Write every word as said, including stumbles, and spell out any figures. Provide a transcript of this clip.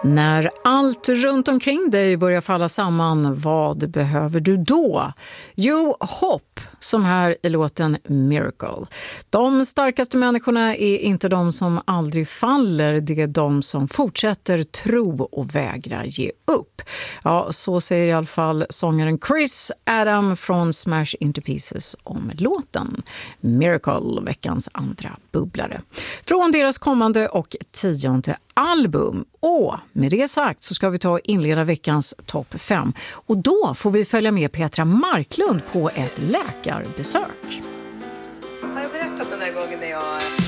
När allt runt omkring dig börjar falla samman, vad behöver du då? Jo, hopp, som här i låten Miracle. De starkaste människorna är inte de som aldrig faller, det är de som fortsätter tro och vägrar ge upp. Ja, så säger i alla fall sångaren Chris Adam från Smash Into Pieces om låten Miracle, veckans andra bubblare. Från deras kommande och tionde album. Och med det sagt så ska vi ta och inleda veckans topp fem. Och då får vi följa med Petra Marklund på ett läkarbesök. Har jag berättat den där gången när jag